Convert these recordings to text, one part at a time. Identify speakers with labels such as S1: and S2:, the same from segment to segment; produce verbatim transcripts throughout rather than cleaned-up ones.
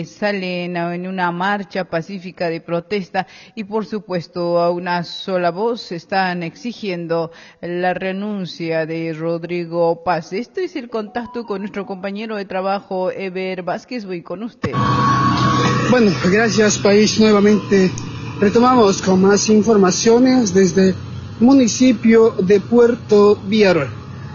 S1: salen en una marcha pacífica de protesta y por supuesto a una sola voz están exigiendo la renuncia de Rodrigo Paz. Este es el contacto con nuestro compañero de trabajo Eber Vázquez. Voy con usted.
S2: Bueno, gracias país. Nuevamente retomamos con más informaciones desde el municipio de Puerto Villarroel.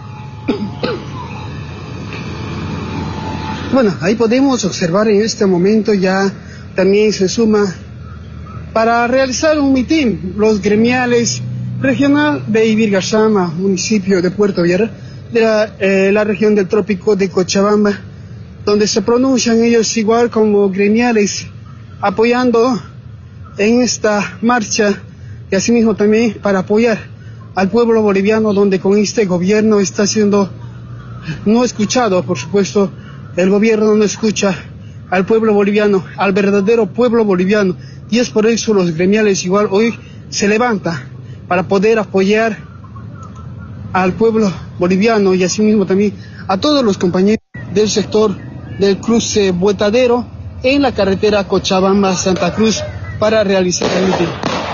S2: Bueno, ahí podemos observar en este momento ya también se suma para realizar un mitin los gremiales regional de Ibirgaxama, municipio de Puerto Villarroel, de la, eh, la región del trópico de Cochabamba, donde se pronuncian ellos igual como gremiales apoyando en esta marcha y asimismo también para apoyar al pueblo boliviano, donde con este gobierno está siendo no escuchado, por supuesto. El gobierno no escucha al pueblo boliviano, al verdadero pueblo boliviano, y es por eso los gremiales igual hoy se levantan para poder apoyar al pueblo boliviano y asimismo también a todos los compañeros del sector del cruce Buetadero en la carretera Cochabamba-Santa Cruz para realizar el mitin.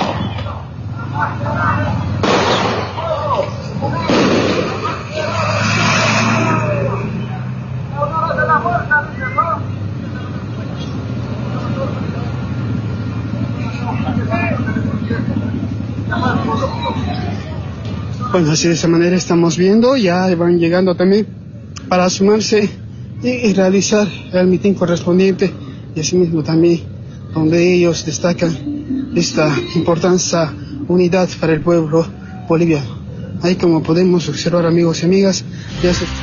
S2: Bueno, así de esa manera estamos viendo, ya van llegando también para sumarse y realizar el mitin correspondiente y asimismo también donde ellos destacan esta importancia unidad para el pueblo boliviano. Ahí como podemos observar, amigos y amigas, ya se...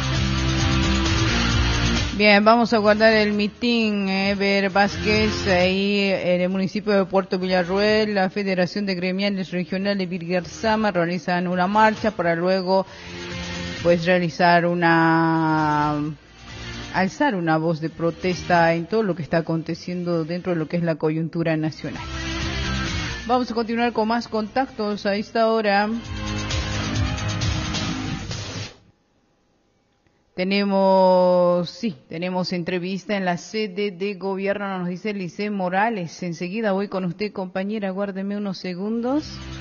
S1: Bien, vamos a guardar el mitin, Eber Vázquez, ahí en el municipio de Puerto Villarroel. La Federación de Gremiales Regionales de Ibirgaxama realizan una marcha para luego pues realizar una, alzar una voz de protesta en todo lo que está aconteciendo dentro de lo que es la coyuntura nacional. Vamos a continuar con más contactos a esta hora. Tenemos, sí, tenemos entrevista en la sede de gobierno, nos dice Lice Morales. Enseguida voy con usted, compañera, aguárdeme unos segundos.